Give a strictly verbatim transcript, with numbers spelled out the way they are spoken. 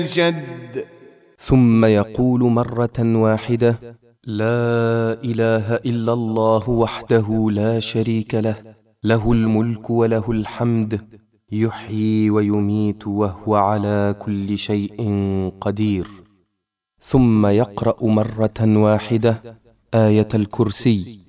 الجد. ثم يقول مرة واحدة: لا إله إلا الله وحده لا شريك له، له الملك وله الحمد، يحيي ويميت وهو على كل شيء قدير. ثم يقرأ مرة واحدة آية الكرسي.